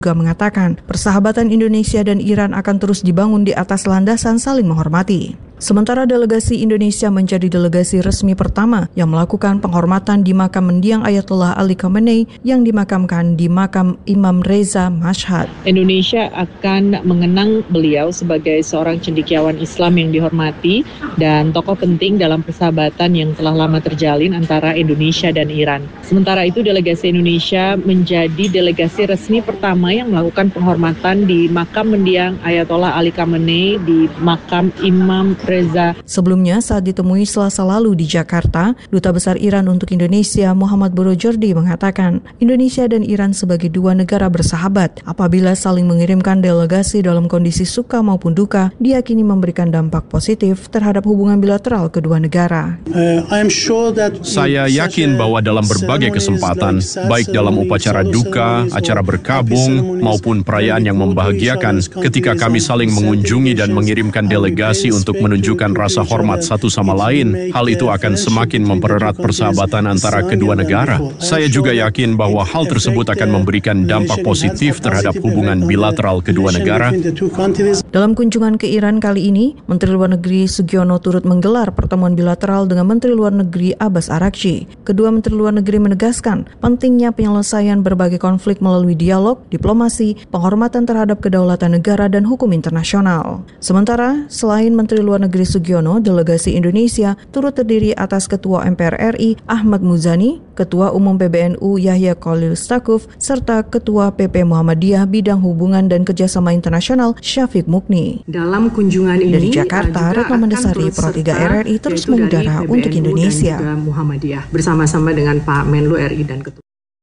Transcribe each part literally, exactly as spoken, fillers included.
juga mengatakan persahabatan Indonesia dan Iran akan terus dibangun di atas landasan saling menghormati. Sementara delegasi Indonesia menjadi delegasi resmi pertama yang melakukan penghormatan di makam mendiang Ayatollah Ali Khamenei yang dimakamkan di makam Imam Reza Mashhad. Indonesia akan mengenang beliau sebagai seorang cendekiawan Islam yang dihormati dan tokoh penting dalam persahabatan yang telah lama terjalin antara Indonesia dan Iran. Sementara itu delegasi Indonesia menjadi delegasi resmi pertama yang melakukan penghormatan di makam mendiang Ayatollah Ali Khamenei di makam Imam Reza. Sebelumnya, saat ditemui Selasa lalu di Jakarta, Duta Besar Iran untuk Indonesia Muhammad Borojordi mengatakan Indonesia dan Iran sebagai dua negara bersahabat apabila saling mengirimkan delegasi dalam kondisi suka maupun duka diyakini memberikan dampak positif terhadap hubungan bilateral kedua negara. Saya yakin bahwa dalam berbagai kesempatan, baik dalam upacara duka, acara berkabung, maupun perayaan yang membahagiakan, ketika kami saling mengunjungi dan mengirimkan delegasi untuk menunjukkan menunjukkan rasa hormat satu sama lain, hal itu akan semakin mempererat persahabatan antara kedua negara. Saya juga yakin bahwa hal tersebut akan memberikan dampak positif terhadap hubungan bilateral kedua negara. Dalam kunjungan ke Iran kali ini, Menteri Luar Negeri Sugiono turut menggelar pertemuan bilateral dengan Menteri Luar Negeri Abbas Araghchi. Kedua Menteri Luar Negeri menegaskan pentingnya penyelesaian berbagai konflik melalui dialog, diplomasi, penghormatan terhadap kedaulatan negara dan hukum internasional. Sementara, selain Menteri Luar Negeri Sugiono, delegasi Indonesia turut terdiri atas Ketua M P R R I Ahmad Muzani, Ketua Umum P B N U Yahya Khalil Stakuf, serta Ketua P P Muhammadiyah Bidang Hubungan dan Kerjasama Internasional Syafiq Mukni. Dalam kunjungan ini, dari Jakarta, Retno Mandasari, Pro tiga R R I terus mengudara untuk Indonesia. Dan juga Muhammadiyah bersama-sama dengan Pak Menlu R I dan Ketua.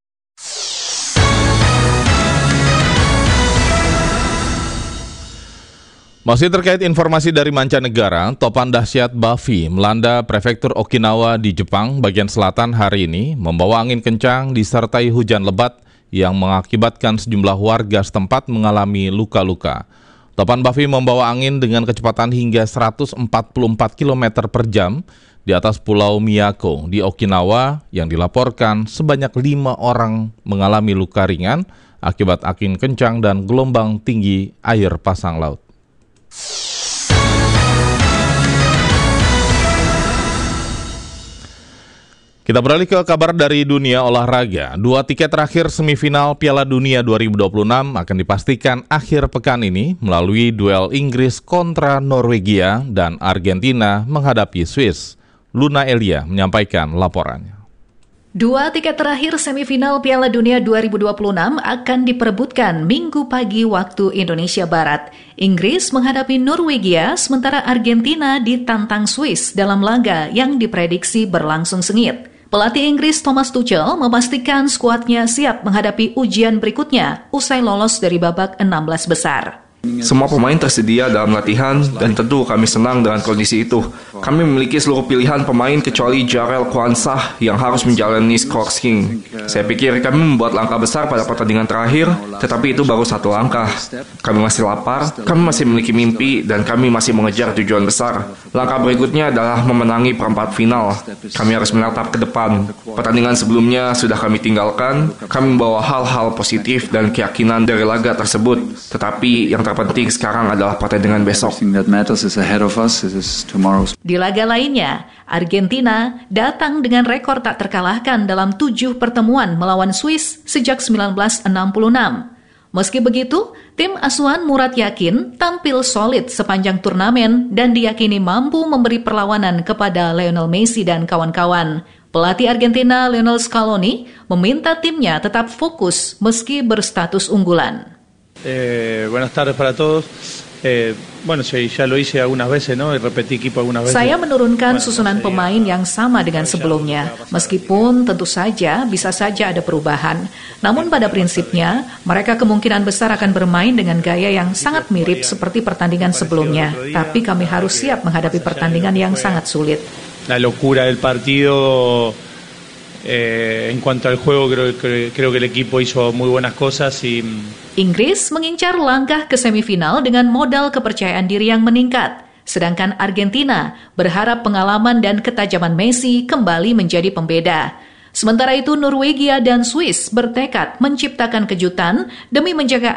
Masih terkait informasi dari mancanegara, topan dahsyat Bafi melanda prefektur Okinawa di Jepang bagian selatan hari ini, membawa angin kencang disertai hujan lebat yang mengakibatkan sejumlah warga setempat mengalami luka-luka. Topan Bafi membawa angin dengan kecepatan hingga seratus empat puluh empat kilometer per jam di atas Pulau Miyako di Okinawa yang dilaporkan sebanyak lima orang mengalami luka ringan akibat angin kencang dan gelombang tinggi air pasang laut. Kita beralih ke kabar dari dunia olahraga. Dua tiket terakhir semifinal Piala Dunia dua ribu dua puluh enam akan dipastikan akhir pekan ini melalui duel Inggris kontra Norwegia dan Argentina menghadapi Swiss. Luna Elia menyampaikan laporannya. Dua tiket terakhir semifinal Piala Dunia dua ribu dua puluh enam akan diperebutkan Minggu pagi waktu Indonesia Barat. Inggris menghadapi Norwegia, sementara Argentina ditantang Swiss dalam laga yang diprediksi berlangsung sengit. Pelatih Inggris Thomas Tuchel memastikan skuadnya siap menghadapi ujian berikutnya usai lolos dari babak enam belas besar. Semua pemain tersedia dalam latihan dan tentu kami senang dengan kondisi itu. Kami memiliki seluruh pilihan pemain kecuali Jarell Quansah yang harus menjalani scoring. Saya pikir kami membuat langkah besar pada pertandingan terakhir, tetapi itu baru satu langkah. Kami masih lapar, kami masih memiliki mimpi, dan kami masih mengejar tujuan besar. Langkah berikutnya adalah memenangi perempat final. Kami harus menatap ke depan. Pertandingan sebelumnya sudah kami tinggalkan. Kami membawa hal-hal positif dan keyakinan dari laga tersebut. Tetapi yang terpenting sekarang adalah pertandingan besok. Di laga lainnya, Argentina datang dengan rekor tak terkalahkan dalam tujuh pertemuan melawan Swiss sejak seribu sembilan ratus enam puluh enam. Meski begitu, tim asuhan Murad Yakin tampil solid sepanjang turnamen dan diyakini mampu memberi perlawanan kepada Lionel Messi dan kawan-kawan. Pelatih Argentina Lionel Scaloni meminta timnya tetap fokus meski berstatus unggulan. Eh, buenas tardes para todos. Eh, bueno, ya lo hice algunas veces, ¿no? Repetí equipo algunas veces. Saya menurunkan susunan pemain yang sama dengan sebelumnya, meskipun tentu saja bisa saja ada perubahan. Namun pada prinsipnya, mereka kemungkinan besar akan bermain dengan gaya yang sangat mirip seperti pertandingan sebelumnya. Tapi kami harus siap menghadapi pertandingan yang sangat sulit. La locura del partido. Eh, en cuanto al juego, creo, creo, creo que el equipo hizo muy buenas cosas y... Inggris mengincar langkah ke semifinal dengan modal kepercayaan diri yang meningkat, sedangkan Argentina berharap pengalaman dan ketajaman Messi kembali menjadi pembeda. Sementara itu, Norwegia dan Swiss bertekad menciptakan kejutan demi menjaga